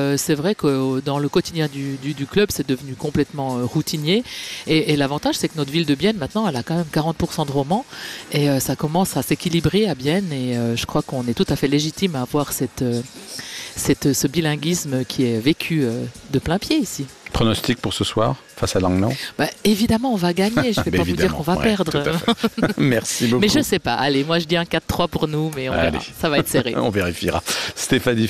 c'est vrai que dans le quotidien du club, c'est devenu complètement routinier. Et l'avantage, c'est que notre ville de Bienne, maintenant, elle a quand même 40% de romans. Et ça commence à s'équilibrer à Bienne. Et je crois qu'on est tout à fait légitime à avoir ce bilinguisme qui est vécu de plein pied ici. Pronostic pour ce soir face à Langnau? Évidemment, on va gagner. Je ne vais pas vous dire qu'on va perdre. Merci beaucoup. Mais je ne sais pas. Allez, moi je dis un 4-3 pour nous, mais on verra. Ça va être serré. On vérifiera. Stéphanie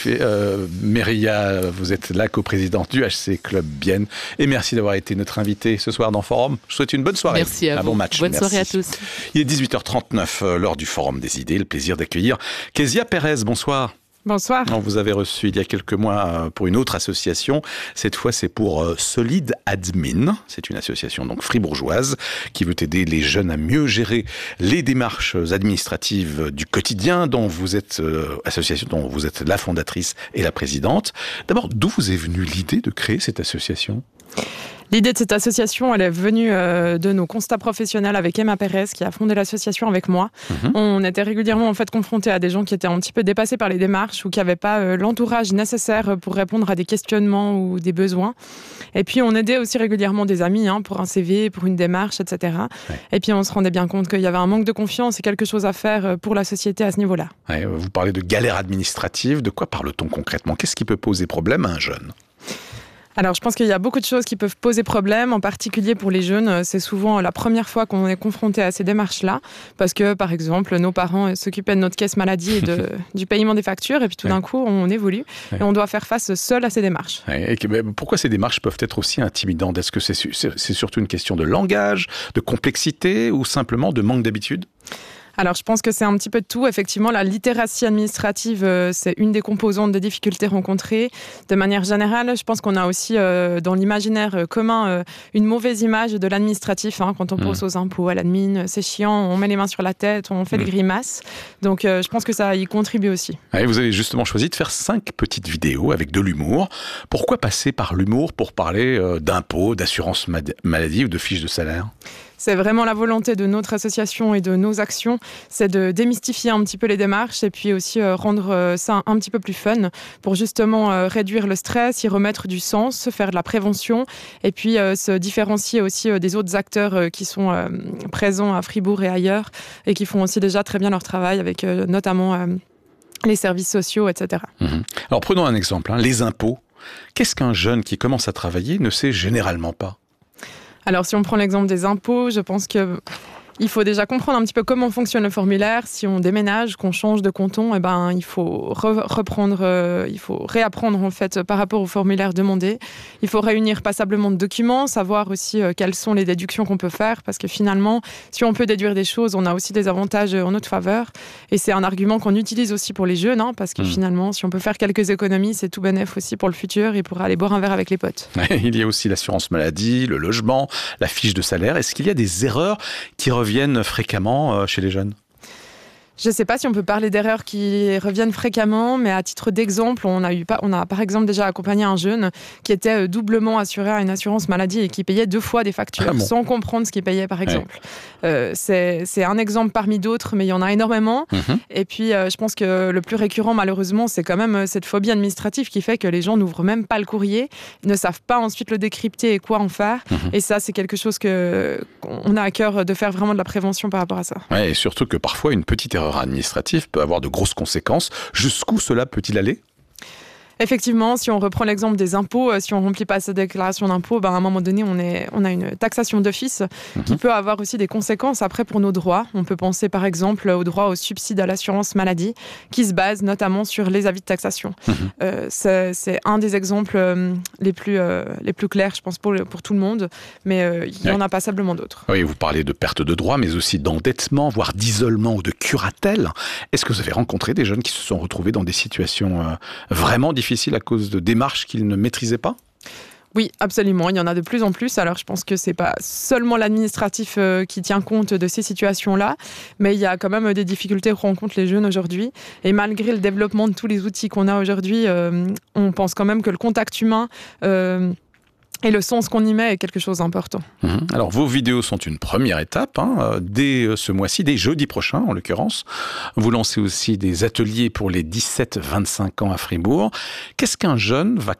Meria, vous êtes la coprésidente du HC Club Bienne. Et merci d'avoir été notre invitée ce soir dans Forum. Je vous souhaite une bonne soirée. Merci à vous. Un bon match. Bonne soirée à tous. Il est 18h39 lors du Forum des idées. Le plaisir d'accueillir Kezia Pérez. Bonsoir. Bonsoir. Vous avez reçu il y a quelques mois pour une autre association. Cette fois, c'est pour Solid Admin. C'est une association donc fribourgeoise qui veut aider les jeunes à mieux gérer les démarches administratives du quotidien, dont vous êtes association dont vous êtes la fondatrice et la présidente. D'abord, d'où vous est venue l'idée de créer cette association ? L'idée de cette association, elle est venue de nos constats professionnels avec Emma Pérez, qui a fondé l'association avec moi. On était régulièrement en fait confrontés à des gens qui étaient un petit peu dépassés par les démarches ou qui n'avaient pas l'entourage nécessaire pour répondre à des questionnements ou des besoins. Et puis on aidait aussi régulièrement des amis pour un CV, pour une démarche, etc. Ouais. Et puis on se rendait bien compte qu'il y avait un manque de confiance et quelque chose à faire pour la société à ce niveau-là. Ouais, vous parlez de galère administrative. De quoi parle-t-on concrètement ? Qu'est-ce qui peut poser problème à un jeune ? Alors, je pense qu'il y a beaucoup de choses qui peuvent poser problème, en particulier pour les jeunes. C'est souvent la première fois qu'on est confronté à ces démarches-là, parce que, par exemple, nos parents s'occupaient de notre caisse maladie et du paiement des factures, et puis tout d'un coup, on évolue, et on doit faire face seul à ces démarches. Et pourquoi ces démarches peuvent être aussi intimidantes ? Est-ce que c'est surtout une question de langage, de complexité, ou simplement de manque d'habitude ? Alors, je pense que c'est un petit peu de tout. Effectivement, la littératie administrative, c'est une des composantes des difficultés rencontrées. De manière générale, je pense qu'on a aussi dans l'imaginaire commun une mauvaise image de l'administratif. Quand on pense aux impôts, à l'admin, c'est chiant, on met les mains sur la tête, on fait des grimaces. Donc, je pense que ça y contribue aussi. Ouais, vous avez justement choisi de faire 5 petites vidéos avec de l'humour. Pourquoi passer par l'humour pour parler d'impôts, d'assurance maladie ou de fiches de salaire ? C'est vraiment la volonté de notre association et de nos actions, c'est de démystifier un petit peu les démarches et puis aussi rendre ça un petit peu plus fun pour justement réduire le stress, y remettre du sens, faire de la prévention et puis se différencier aussi des autres acteurs qui sont présents à Fribourg et ailleurs et qui font aussi déjà très bien leur travail avec notamment les services sociaux, etc. Alors prenons un exemple, les impôts. Qu'est-ce qu'un jeune qui commence à travailler ne sait généralement pas ? Alors, si on prend l'exemple des impôts, je pense qu'il faut déjà comprendre un petit peu comment fonctionne le formulaire. Si on déménage, qu'on change de canton, il faut il faut réapprendre en fait par rapport au formulaire demandé. Il faut réunir passablement de documents, savoir aussi quelles sont les déductions qu'on peut faire, parce que finalement, si on peut déduire des choses, on a aussi des avantages en notre faveur. Et c'est un argument qu'on utilise aussi pour les jeunes, parce que finalement, si on peut faire quelques économies, c'est tout bénef aussi pour le futur et pour aller boire un verre avec les potes. Il y a aussi l'assurance maladie, le logement, la fiche de salaire. Est-ce qu'il y a des erreurs qui reviennent fréquemment chez les jeunes ? Je ne sais pas si on peut parler d'erreurs qui reviennent fréquemment, mais à titre d'exemple, on a par exemple déjà accompagné un jeune qui était doublement assuré à une assurance maladie et qui payait 2 fois des factures sans comprendre ce qu'il payait par exemple. C'est un exemple parmi d'autres, mais il y en a énormément. Et puis je pense que le plus récurrent malheureusement, c'est quand même cette phobie administrative qui fait que les gens n'ouvrent même pas le courrier, ne savent pas ensuite le décrypter et quoi en faire. Et ça, c'est quelque chose qu'on a à cœur de faire vraiment de la prévention par rapport à ça. Ouais, et surtout que parfois une petite erreur administratif peut avoir de grosses conséquences. Jusqu'où cela peut-il aller ? Effectivement, si on reprend l'exemple des impôts, si on ne remplit pas sa déclaration d'impôt, à un moment donné, on a une taxation d'office qui peut avoir aussi des conséquences après pour nos droits. On peut penser par exemple au droit au subside à l'assurance maladie qui se base notamment sur les avis de taxation. C'est un des exemples les plus clairs, je pense, pour tout le monde, mais il y en a passablement d'autres. Oui, vous parlez de perte de droits, mais aussi d'endettement, voire d'isolement ou de curatelle. Est-ce que vous avez rencontré des jeunes qui se sont retrouvés dans des situations vraiment difficiles à cause de démarches qu'ils ne maîtrisaient pas ? Oui, absolument. Il y en a de plus en plus. Alors, je pense que c'est pas seulement l'administratif qui tient compte de ces situations-là, mais il y a quand même des difficultés que rencontrent les jeunes aujourd'hui. Et malgré le développement de tous les outils qu'on a aujourd'hui, on pense quand même que le contact humain et le sens qu'on y met est quelque chose d'important. Alors, vos vidéos sont une première étape. Dès ce mois-ci, dès jeudi prochain en l'occurrence, vous lancez aussi des ateliers pour les 17-25 ans à Fribourg. Qu'est-ce qu'un jeune va